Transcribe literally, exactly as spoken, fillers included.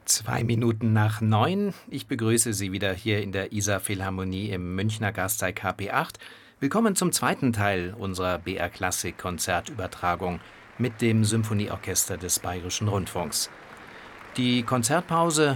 Zwei Minuten nach neun. Ich begrüße Sie wieder hier in der Isar Philharmonie im Münchner Gasteig K P acht. Willkommen zum zweiten Teil unserer B R Klassik Konzertübertragung mit dem Symphonieorchester des Bayerischen Rundfunks. Die Konzertpause